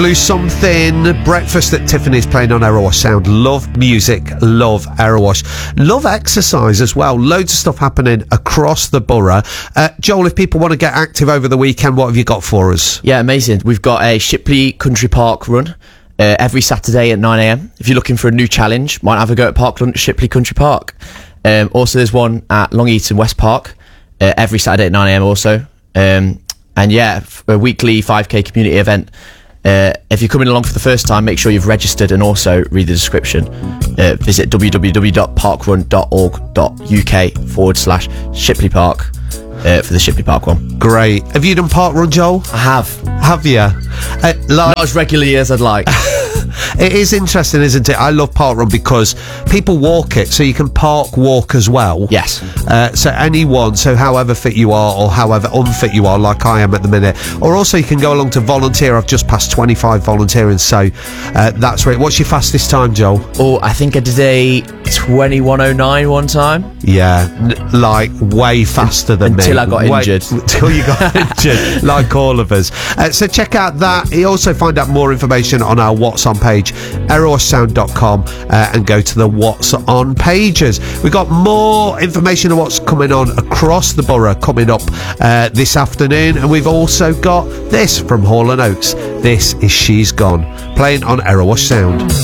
Lose Something, breakfast at Tiffany's playing on Erewash Sound. Love music, love Erewash. Love exercise as well. Loads of stuff happening across the borough. Joel, if people want to get active over the weekend, what have you got for us? Yeah, amazing. We've got a Shipley Country Park run every Saturday at 9am. If you're looking for a new challenge, might have a go at Park Run at Shipley Country Park. Also, there's one at Long Eaton West Park every Saturday at 9am also. And yeah, a weekly 5k community event. If you're coming along for the first time, make sure you've registered and also read the description. Visit www.parkrun.org.uk/Shipley Park for the Shipley Park one. Great. Have you done Park Run, Joel? I have. Have you? Not as regularly as I'd like. It is interesting, isn't it? I love Park Run because people walk it, so you can park walk as well. Yes. So however fit you are or however unfit you are, like I am at the minute. Or also you can go along to volunteer. I've just passed 25 volunteering, so that's right. What's your fastest time, Joel? Oh, I think I did a 21:09 one time. Yeah, like way faster than me. Until I got injured. Until you got injured, like all of us. So check out that. You also find out more information on our What's On page, erewashsound.com, and go to the What's On pages. We've got more information on what's coming on across the borough coming up this afternoon, and we've also got this from Hall & Oates. This is She's Gone, playing on Erewash Sound.